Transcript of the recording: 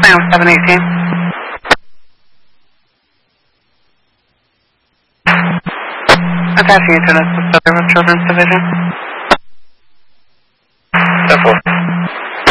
Final 718. Attaching you to the Southern Children's Division. 10-4.